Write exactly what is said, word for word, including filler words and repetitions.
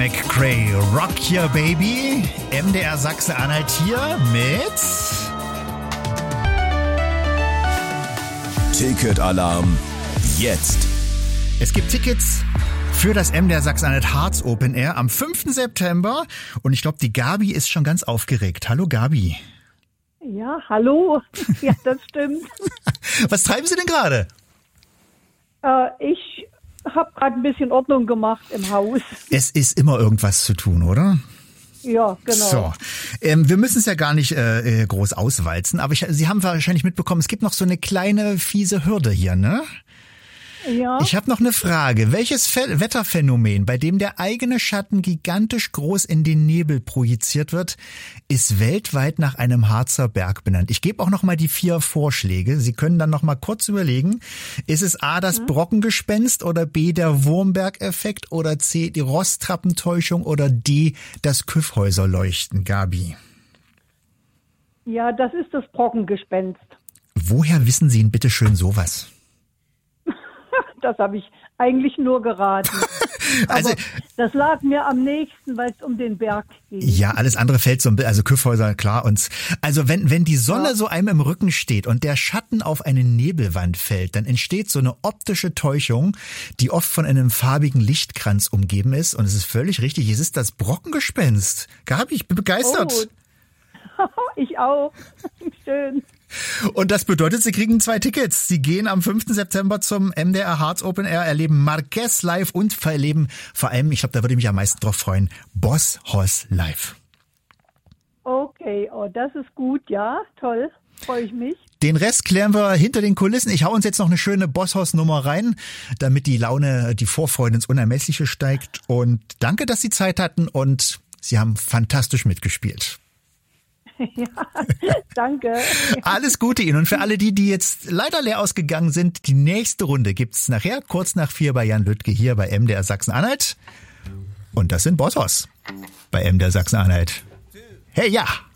McCrae, Rock Your Baby, M D R Sachsen-Anhalt hier mit Ticketalarm jetzt. Es gibt Tickets für das M D R Sachsen-Anhalt Harz Open Air am fünften September und ich glaube, die Gabi ist schon ganz aufgeregt. Hallo Gabi. Ja, hallo. Ja, das stimmt. Was treiben Sie denn gerade? Äh, ich habe gerade ein bisschen Ordnung gemacht im Haus. Es ist immer irgendwas zu tun, oder? Ja, genau. So, ähm, wir müssen es ja gar nicht äh, groß auswalzen, aber ich, Sie haben wahrscheinlich mitbekommen, es gibt noch so eine kleine fiese Hürde hier, ne? Ja. Ich habe noch eine Frage. Welches Fe- Wetterphänomen, bei dem der eigene Schatten gigantisch groß in den Nebel projiziert wird, ist weltweit nach einem Harzer Berg benannt? Ich gebe auch noch mal die vier Vorschläge. Sie können dann noch mal kurz überlegen. Ist es A, das Brockengespenst oder B, der Wurmberg-Effekt oder C, die Rosttrappentäuschung oder D, das Kyffhäuserleuchten? Gabi. Ja, das ist das Brockengespenst. Woher wissen Sie denn bitte schön sowas? Das habe ich eigentlich nur geraten. Also, aber das lag mir am nächsten, weil es um den Berg ging. Ja, alles andere fällt so ein bisschen, also Kyffhäuser, klar. Und also wenn wenn die Sonne Ja. so einem im Rücken steht und der Schatten auf eine Nebelwand fällt, dann entsteht so eine optische Täuschung, die oft von einem farbigen Lichtkranz umgeben ist. Und es ist völlig richtig, es ist das Brockengespenst. Gabi, ich bin begeistert. Oh. Ich auch. Schön. Und das bedeutet, Sie kriegen zwei Tickets. Sie gehen am fünften September zum M D R Harz Open Air, erleben Marquez live und erleben vor allem, ich glaube, da würde ich mich am meisten drauf freuen, Boss Hoss live. Okay, oh, das ist gut, ja, toll, freue ich mich. Den Rest klären wir hinter den Kulissen. Ich hau uns jetzt noch eine schöne Bosshaus-Nummer rein, damit die Laune, die Vorfreude ins Unermessliche steigt. Und danke, dass Sie Zeit hatten und Sie haben fantastisch mitgespielt. Ja, danke. Alles Gute Ihnen. Und für alle die, die jetzt leider leer ausgegangen sind, die nächste Runde gibt's nachher kurz nach vier bei Jan Lüttke hier bei M D R Sachsen-Anhalt. Und das sind Bosshaus bei M D R Sachsen-Anhalt. Hey, ja!